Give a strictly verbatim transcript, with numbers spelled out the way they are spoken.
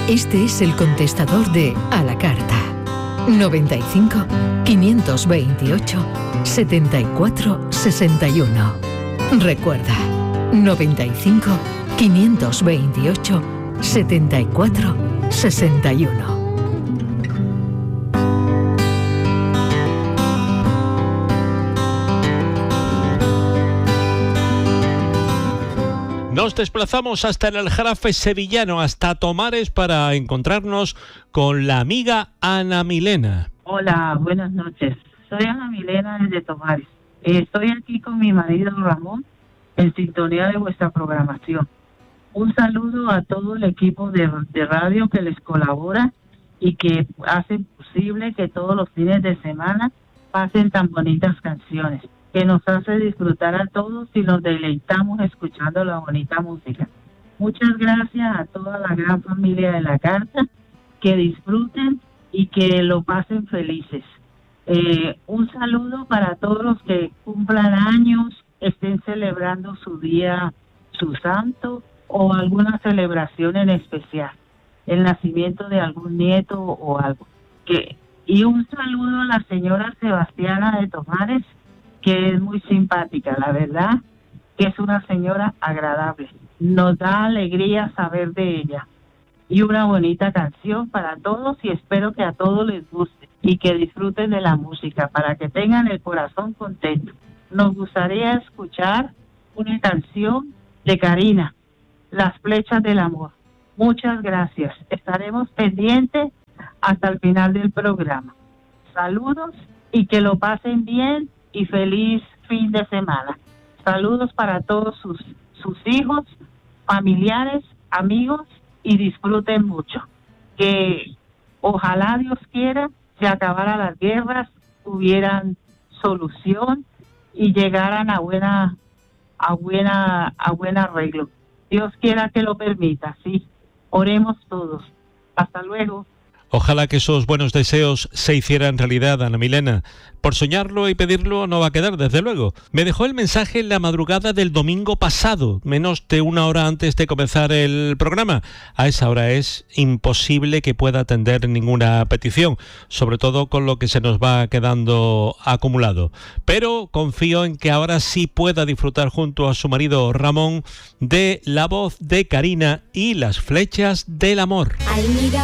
Este es el contestador de A la Carta. noventa y cinco, quinientos veintiocho, setenta y cuatro, sesenta y uno. Recuerda, noventa y cinco, quinientos veintiocho, setenta y cuatro, sesenta y uno. Nos desplazamos hasta el Aljarafe sevillano, hasta Tomares, para encontrarnos con la amiga Ana Milena. Hola, buenas noches. Soy Ana Milena desde Tomares. Estoy aquí con mi marido Ramón, en sintonía de vuestra programación. Un saludo a todo el equipo de, de radio que les colabora y que hace posible que todos los fines de semana pasen tan bonitas canciones, que nos hace disfrutar a todos y nos deleitamos escuchando la bonita música. Muchas gracias a toda la gran familia de La Carta, que disfruten y que lo pasen felices. Eh, un saludo para todos los que cumplan años, estén celebrando su día, su santo o alguna celebración en especial, el nacimiento de algún nieto o algo. Que, y un saludo a la señora Sebastiana de Tomares, que es muy simpática, la verdad, que es una señora agradable. Nos da alegría saber de ella. Y una bonita canción para todos, y espero que a todos les guste y que disfruten de la música para que tengan el corazón contento. Nos gustaría escuchar una canción de Karina, Las Flechas del Amor. Muchas gracias. Estaremos pendientes hasta el final del programa. Saludos y que lo pasen bien y feliz fin de semana. Saludos para todos sus, sus hijos, familiares, amigos, y disfruten mucho. Que ojalá Dios quiera se acabaran las guerras, tuvieran solución y llegaran a buena, a buena, a buen arreglo. Dios quiera que lo permita, sí. Oremos todos. Hasta luego. Ojalá que esos buenos deseos se hicieran realidad, Ana Milena. Por soñarlo y pedirlo no va a quedar, desde luego. Me dejó el mensaje en la madrugada del domingo pasado, menos de una hora antes de comenzar el programa. A esa hora es imposible que pueda atender ninguna petición, sobre todo con lo que se nos va quedando acumulado. Pero confío en que ahora sí pueda disfrutar junto a su marido Ramón de la voz de Karina y Las Flechas del Amor. Al mirar